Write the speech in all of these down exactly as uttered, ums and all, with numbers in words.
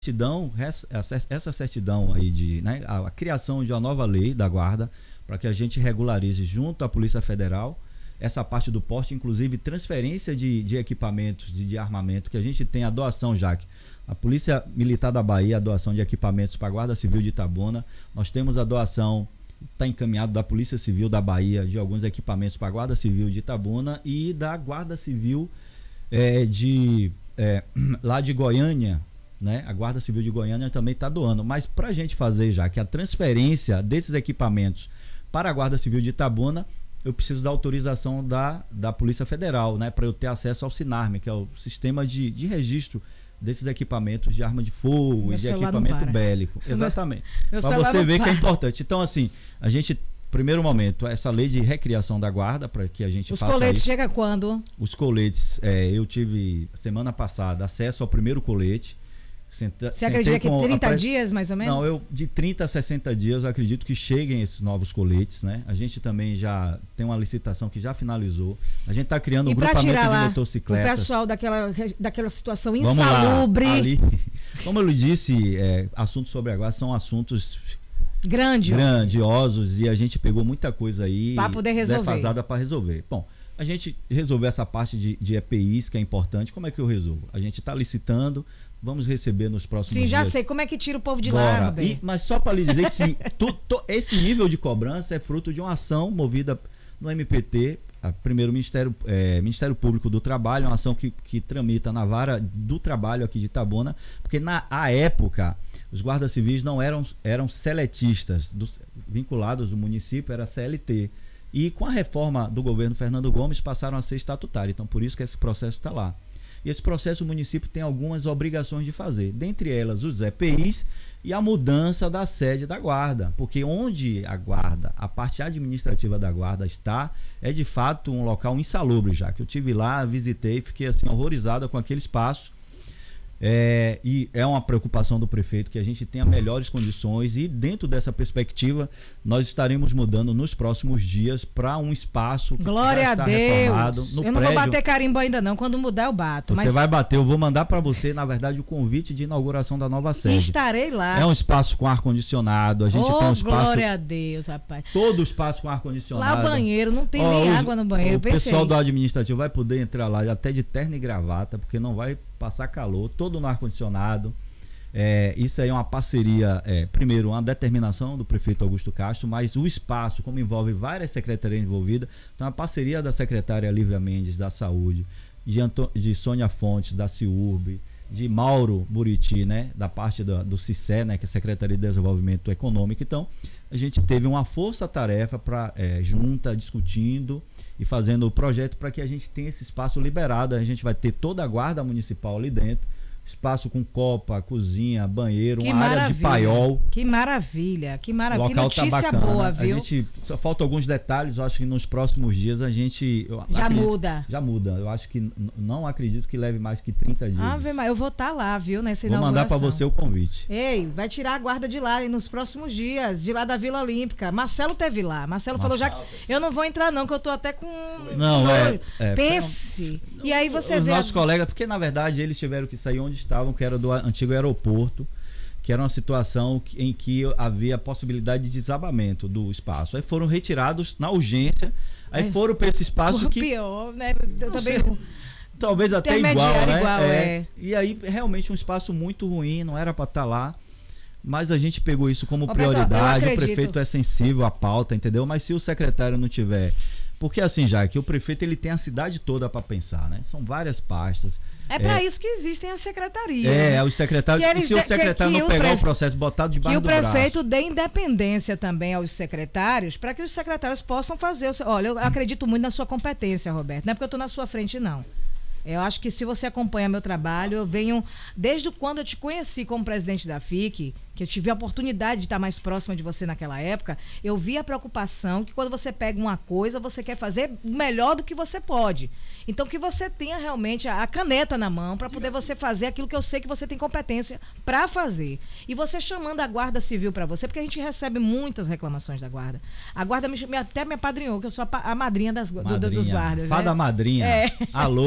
certidão, essa certidão aí de, né, a, a criação de uma nova lei da guarda, para que a gente regularize junto à Polícia Federal essa parte do porte, inclusive transferência de, de equipamentos, de, de armamento, que a gente tem a doação, Jaque. A Polícia Militar da Bahia, a doação de equipamentos para a Guarda Civil de Itabuna. Nós temos a doação, está encaminhado, da Polícia Civil da Bahia, de alguns equipamentos para a Guarda Civil de Itabuna e da Guarda Civil é, de, é, lá de Goiânia, né? A Guarda Civil de Goiânia também está doando. Mas para a gente fazer, já que a transferência desses equipamentos para a Guarda Civil de Itabuna, eu preciso da autorização da, da Polícia Federal, né? Para eu ter acesso ao SINARME, que é o sistema de, de registro desses equipamentos de arma de fogo Meu e de equipamento bélico. Exatamente. Para você ver que é importante. Então, assim, a gente, primeiro momento, essa lei de recriação da guarda, para que a gente Os faça. Os coletes isso. Chega quando? Os coletes, é, eu tive semana passada acesso ao primeiro colete. Senta, Você acredita que trinta a... dias, mais ou menos? Não, eu de trinta a sessenta dias eu acredito que cheguem esses novos coletes, né? A gente também já tem uma licitação que já finalizou. A gente está criando um grupamento de motocicletas. O pessoal daquela, daquela situação insalubre. Vamos lá, ali, como eu lhe disse, é, assuntos sobre a guarda são assuntos Grande. grandiosos e a gente pegou muita coisa aí para poder resolver. defasada para resolver. Bom, a gente resolveu essa parte de, de E P Is, que é importante. Como é que eu resolvo? A gente está licitando, vamos receber nos próximos dias. Sim, já dias. sei. Como é que tira o povo de Bora. lá, Roberto? E, mas só para lhe dizer que tu, tu, esse nível de cobrança é fruto de uma ação movida no M P T, a, primeiro Ministério, é, Ministério Público do Trabalho, uma ação que, que tramita na vara do trabalho aqui de Itabuna, porque na a época os guardas civis não eram, eram seletistas, do, vinculados do município, era C L T. E com a reforma do governo Fernando Gomes passaram a ser estatutário. Então por isso que esse processo está lá. E esse processo o município tem algumas obrigações de fazer, dentre elas os E P Is e a mudança da sede da guarda, porque onde a guarda, a parte administrativa da guarda está, é de fato um local insalubre, já que eu tive lá, visitei, fiquei assim horrorizada com aquele espaço. É, e é uma preocupação do prefeito que a gente tenha melhores condições e dentro dessa perspectiva nós estaremos mudando nos próximos dias para um espaço que Glória já está a Deus. reformado. No eu não prédio, vou bater carimbo ainda não, quando mudar eu bato. Você mas... vai bater, eu vou mandar para você, na verdade, o convite de inauguração da nova sede. Estarei lá. É um espaço com ar-condicionado, a gente oh, tem um espaço... glória a Deus, rapaz. Todo o espaço com ar-condicionado. Lá banheiro, não tem oh, nem os, água no banheiro. O Pensei. pessoal do administrativo vai poder entrar lá até de terno e gravata, porque não vai passar calor, todo no ar-condicionado. É, isso aí é uma parceria, é, primeiro, uma determinação do prefeito Augusto Castro, mas o espaço, como envolve várias secretarias envolvidas, então a parceria da secretária Lívia Mendes, da Saúde, de, Anto, de Sônia Fontes, da CIURB, de Mauro Buriti, né, da parte do, do C I C E, né, que é a Secretaria de Desenvolvimento Econômico. Então, a gente teve uma força-tarefa para é, junta, discutindo e fazendo o projeto para que a gente tenha esse espaço liberado. A gente vai ter toda a guarda municipal ali dentro, espaço com copa, cozinha, banheiro, que uma maravilha. área de paiol. Que maravilha, que maravilha. O local notícia tá bacana. boa, viu? A gente, só faltam alguns detalhes, eu acho que nos próximos dias a gente... Já acredito, muda. Já muda. Eu acho que, não acredito que leve mais que trinta dias. Ah, eu vou estar tá lá, viu, nessa Vou inauguração. mandar para você o convite. Ei, vai tirar a guarda de lá nos próximos dias, de lá da Vila Olímpica. Marcelo teve lá. Marcelo, Marcelo falou, já que eu não vou entrar não, que eu tô até com... Não, é, é... Pense. Não, e aí você os vê... Os nossos a... colegas, porque na verdade eles tiveram que sair onde estavam, que era do antigo aeroporto, que era uma situação em que havia possibilidade de desabamento do espaço. Aí foram retirados na urgência, aí é. foram para esse espaço que... pior, né? Eu também... Sei, talvez até igual, né? Igual, é. É. E aí realmente um espaço muito ruim, não era para estar lá, mas a gente pegou isso como Roberto, prioridade, o prefeito é sensível à pauta, entendeu? Mas se o secretário não tiver... Porque assim, já que o prefeito ele tem a cidade toda para pensar, né? São várias pastas. É para é, isso que existem as secretarias. É, né? os secretários. E se o secretário que, que não pegar o, prefe... o processo botado debaixo do braço. Que o prefeito dê independência também aos secretários, para que os secretários possam fazer. O... Olha, eu acredito muito na sua competência, Roberto. Não é porque eu estou na sua frente, não. Eu acho que se você acompanha meu trabalho, eu venho, desde quando eu te conheci como presidente da F I C, que eu tive a oportunidade de estar mais próxima de você naquela época, eu vi a preocupação que quando você pega uma coisa, você quer fazer melhor do que você pode. Então, que você tenha realmente a caneta na mão para poder você fazer aquilo que eu sei que você tem competência para fazer. E você chamando a Guarda Civil para você, porque a gente recebe muitas reclamações da Guarda. A Guarda me, até me apadrinhou, que eu sou a, a madrinha, das, madrinha do, dos guardas. Fada né? madrinha, é. A loura.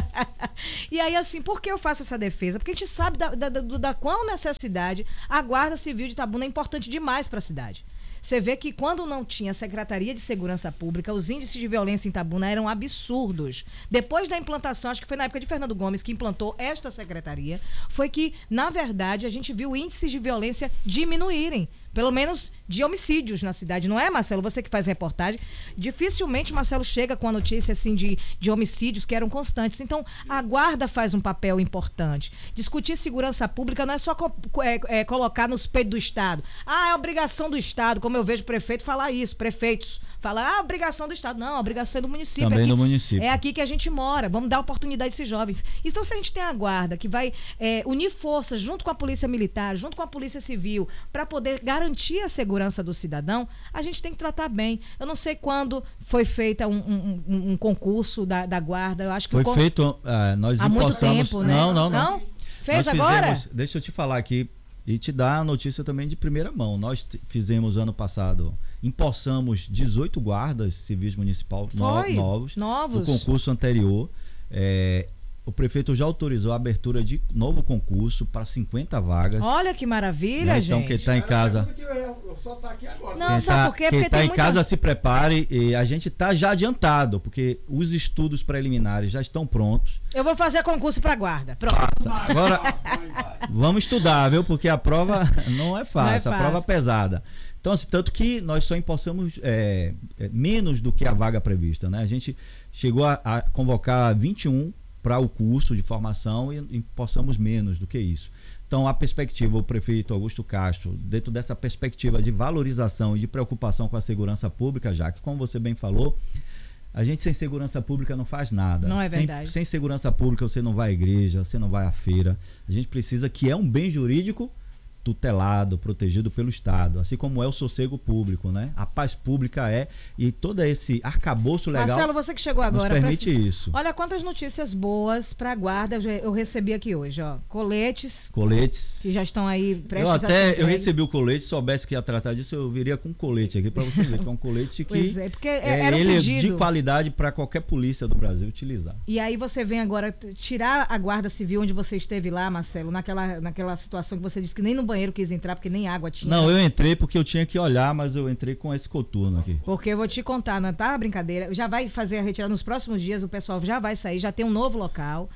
E aí, assim, por que eu faço essa defesa? Porque a gente sabe da, da, da, da qual necessidade a Guarda Civil de Itabuna é importante demais para a cidade. Você vê que quando não tinha Secretaria de Segurança Pública, os índices de violência em Itabuna eram absurdos. Depois da implantação, acho que foi na época de Fernando Gomes que implantou esta secretaria, foi que, na verdade, a gente viu índices de violência diminuírem. Pelo menos de homicídios na cidade, não é, Marcelo? Você que faz reportagem. Dificilmente Marcelo chega com a notícia assim, de, de homicídios que eram constantes. Então, a Guarda faz um papel importante. Discutir segurança pública não é só co é, é, colocar nos peitos do Estado. Ah, é obrigação do Estado, como eu vejo o prefeito falar isso, prefeitos. Fala, ah, obrigação do Estado. Não, obrigação é do município. Também é aqui, do município. É aqui que a gente mora. Vamos dar oportunidade a esses jovens. Então, se a gente tem a Guarda que vai é, unir forças junto com a Polícia Militar, junto com a Polícia Civil, para poder garantir a segurança do cidadão, a gente tem que tratar bem. Eu não sei quando foi feito um, um, um, um concurso da, da Guarda. Eu acho que foi o feito, uh, nós há muito impostamos... tempo, né? Não, não, não. não? Fez nós agora? Fizemos, deixa eu te falar aqui e te dar a notícia também de primeira mão. Nós fizemos ano passado, empossamos dezoito guardas civis municipal no, novos, novos do concurso anterior. É, o prefeito já autorizou a abertura de novo concurso para cinquenta vagas. Olha que maravilha, né? gente. Então quem está em casa... Não, quem sabe tá, por quê? Quem está em muita... casa se prepare, e a gente está já adiantado, porque os estudos preliminares já estão prontos. Eu vou fazer concurso para guarda. Pronto. Passa. Agora, vamos estudar, viu? Porque a prova não é fácil, não é fácil. A prova é pesada. Então, assim, tanto que nós só empossamos é, é, menos do que a vaga prevista, né? A gente chegou a, a convocar vinte e um para o curso de formação e empossamos menos do que isso. Então, a perspectiva, o prefeito Augusto Castro, dentro dessa perspectiva de valorização e de preocupação com a segurança pública, já que, como você bem falou, a gente sem segurança pública não faz nada. Não é sem, verdade. Sem segurança pública você não vai à igreja, você não vai à feira. A gente precisa que é um bem jurídico tutelado, protegido pelo Estado, assim como é o sossego público, né? A paz pública é, e todo esse arcabouço legal. Marcelo, você que chegou agora, nos permite pra... isso. Olha quantas notícias boas para a guarda eu recebi aqui hoje, ó. Coletes. Coletes. Que já estão aí prestes eu até, a ser eu recebi o colete, se soubesse que ia tratar disso, eu viria com um colete aqui para você ver, que é um colete que pois é, porque é, era um ele pedido. é de qualidade para qualquer polícia do Brasil utilizar. E aí você vem agora tirar a Guarda Civil onde você esteve lá, Marcelo, naquela, naquela situação que você disse que nem no banheiro quis entrar porque nem água tinha. Não, eu entrei porque eu tinha que olhar, mas eu entrei com esse coturno aqui. Porque eu vou te contar, não tá brincadeira, já vai fazer a retirada nos próximos dias, o pessoal já vai sair, já tem um novo local.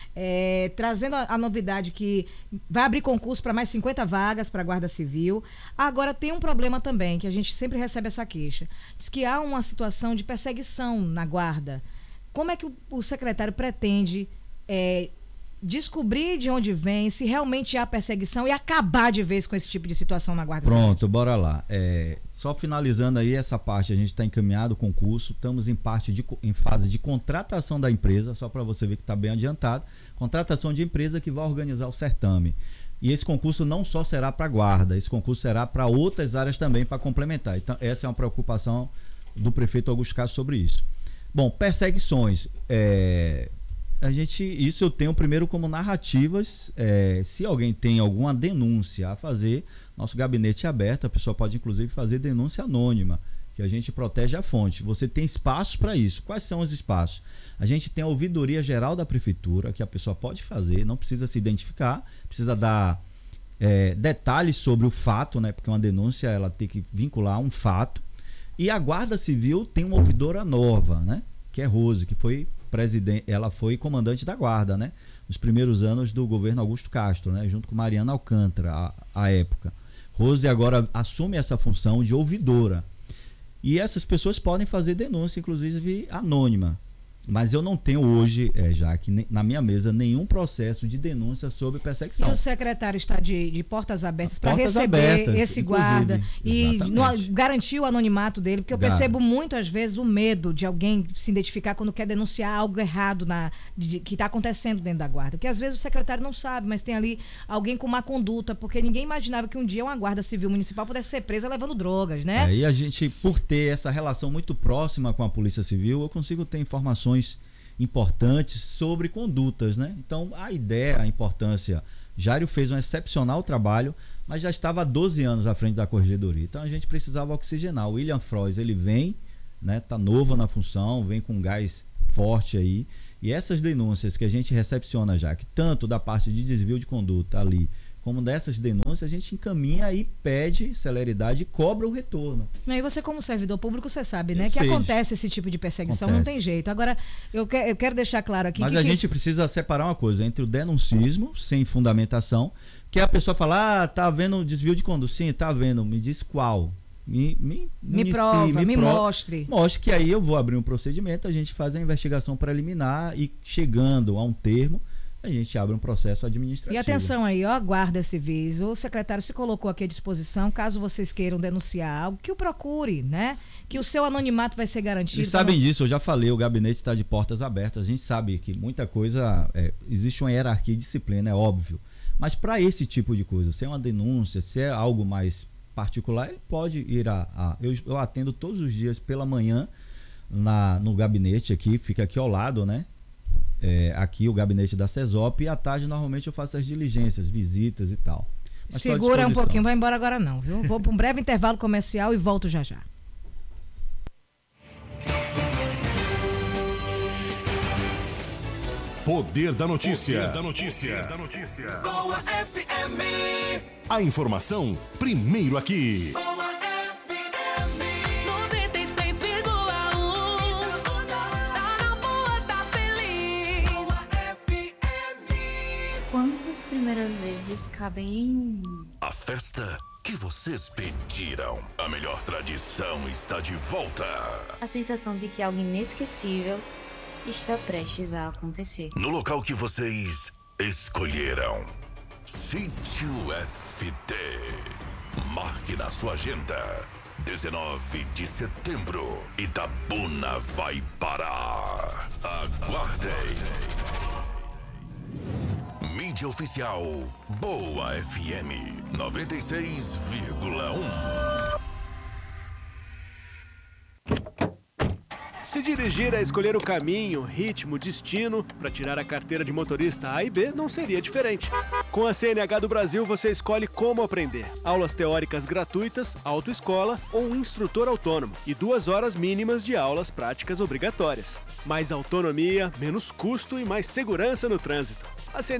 É, trazendo a, a novidade que vai abrir concurso para mais cinquenta vagas para a Guarda Civil. Agora tem um problema também, que a gente sempre recebe essa queixa. Diz que há uma situação de perseguição na Guarda. Como é que o, o secretário pretende é, descobrir de onde vem, se realmente há perseguição e acabar de vez com esse tipo de situação na Guarda Civil? Pronto, bora lá. É, só finalizando aí essa parte, a gente está encaminhado o concurso, estamos em parte de, em fase de contratação da empresa, só para você ver que está bem adiantado. Contratação de empresa que vai organizar o certame. E esse concurso não só será para a guarda, esse concurso será para outras áreas também para complementar. Então, essa é uma preocupação do prefeito Augusto Castro sobre isso. Bom, perseguições. É, a gente, isso eu tenho primeiro como narrativas. É, se alguém tem alguma denúncia a fazer, nosso gabinete é aberto, a pessoa pode inclusive fazer denúncia anônima, que a gente protege a fonte. Você tem espaços para isso. Quais são os espaços? A gente tem a ouvidoria geral da prefeitura, que a pessoa pode fazer, não precisa se identificar, precisa dar é, detalhes sobre o fato, né? Porque uma denúncia ela tem que vincular um fato. E a Guarda Civil tem uma ouvidora nova, né? Que é Rose, que foi presidente, ela foi comandante da Guarda, né? Nos primeiros anos do governo Augusto Castro, né? Junto com Mariana Alcântara, à, à época. Rose agora assume essa função de ouvidora. E essas pessoas podem fazer denúncia, inclusive anônima. Mas eu não tenho hoje, é, já que na minha mesa, nenhum processo de denúncia sobre perseguição. E o secretário está de, de portas abertas para receber abertas, esse guarda e no, garantir o anonimato dele, porque eu Gar... percebo muitas vezes o medo de alguém se identificar quando quer denunciar algo errado na, de, que está acontecendo dentro da guarda. Porque às vezes o secretário não sabe, mas tem ali alguém com má conduta, porque ninguém imaginava que um dia uma guarda civil municipal pudesse ser presa levando drogas, né? É, e a gente, por ter essa relação muito próxima com a Polícia Civil, eu consigo ter informações importantes sobre condutas, né? Então a ideia, a importância, Jário fez um excepcional trabalho, mas já estava há doze anos à frente da corregedoria, então a gente precisava oxigenar. O William Frois, ele vem, né? Tá novo na função, vem com gás forte aí, E essas denúncias que a gente recepciona já, que tanto da parte de desvio de conduta ali, como dessas denúncias, a gente encaminha e pede celeridade e cobra o retorno. E você, como servidor público, você sabe, né? Eu que sei. acontece esse tipo de perseguição, Acontece. não tem jeito. Agora, eu, que, eu quero deixar claro aqui... Mas que, a que... gente precisa separar uma coisa entre o denuncismo, sem fundamentação, que a pessoa fala, ah, tá havendo desvio de conduta. Sim, tá havendo. Me diz qual. Me, me, me inicie, prova, me, me pro... mostre. Mostre que aí eu vou abrir um procedimento, a gente faz a investigação preliminar e chegando a um termo, a gente abre um processo administrativo. E atenção aí, ó, guarda civis, o secretário se colocou aqui à disposição, caso vocês queiram denunciar algo, que o procure, né? Que o seu anonimato vai ser garantido. Eles sabem não... disso, eu já falei, o gabinete está de portas abertas, a gente sabe que muita coisa, é, existe uma hierarquia e disciplina, é óbvio. Mas para esse tipo de coisa, se é uma denúncia, se é algo mais particular, ele pode ir a... a eu, eu atendo todos os dias pela manhã na, no gabinete aqui, fica aqui ao lado, né? É, aqui o gabinete da CESOP, e à tarde normalmente eu faço as diligências, visitas e tal. Mas segura um pouquinho, vai embora agora não, viu? Vou para um breve intervalo comercial e volto já já. Poder da notícia. Poder da notícia. Da notícia. Boa F M. A informação primeiro aqui. Boa F M noventa e seis vírgula um. Tá na boa, tá feliz. Boa F M. Quantas primeiras vezes cabem em um? A festa que vocês pediram. A melhor tradição está de volta. A sensação de que algo inesquecível está prestes a acontecer. No local que vocês escolheram. Sítio F T. Marque na sua agenda. dezenove de setembro. Itabuna vai parar. Aguardem. Mídia oficial. Boa F M noventa e seis vírgula um. Se dirigir a escolher o caminho, ritmo, destino para tirar a carteira de motorista A e B não seria diferente. Com a C N H do Brasil você escolhe como aprender. Aulas teóricas gratuitas, autoescola ou um instrutor autônomo e duas horas mínimas de aulas práticas obrigatórias. Mais autonomia, menos custo e mais segurança no trânsito. A C N